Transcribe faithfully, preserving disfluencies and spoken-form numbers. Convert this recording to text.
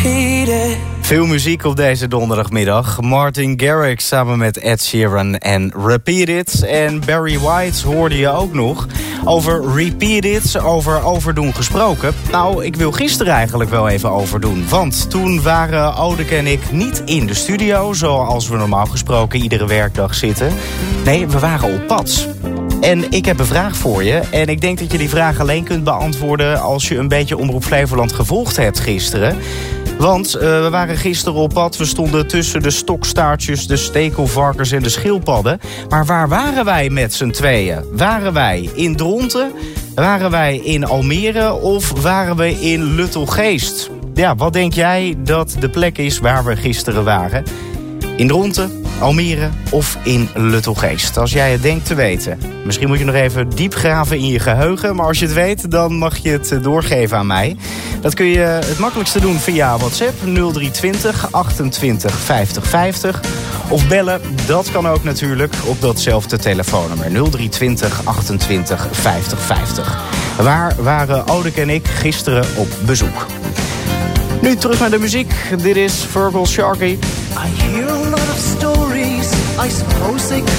repeat it. Veel muziek op deze donderdagmiddag. Martin Garrix samen met Ed Sheeran en Repeat It. En Barry White hoorde je ook nog. Over Repeat It, over overdoen gesproken. Nou, ik wil gisteren eigenlijk wel even overdoen. Want toen waren Odeke en ik niet in de studio, zoals we normaal gesproken iedere werkdag zitten. Nee, we waren op pad. En ik heb een vraag voor je. En ik denk dat je die vraag alleen kunt beantwoorden als je een beetje Omroep Flevoland gevolgd hebt gisteren. Want uh, we waren gisteren op pad. We stonden tussen de stokstaartjes, de stekelvarkens en de schildpadden. Maar waar waren wij met z'n tweeën? Waren wij in Dronten? Waren wij in Almere? Of waren we in Luttelgeest? Ja, wat denk jij dat de plek is waar we gisteren waren? In Dronten, Almere of in Luttelgeest? Als jij het denkt te weten. Misschien moet je nog even diep graven in je geheugen. Maar als je het weet, dan mag je het doorgeven aan mij. Dat kun je het makkelijkste doen via WhatsApp nul drie twintig achtentwintig vijftig vijftig. Of bellen, dat kan ook natuurlijk op datzelfde telefoonnummer. nul drie twintig achtentwintig vijftig vijftig. Waar waren Odeke en ik gisteren op bezoek? Nu terug naar de muziek. Dit is Virgil Sharkey. I hear a lot of stories, I suppose they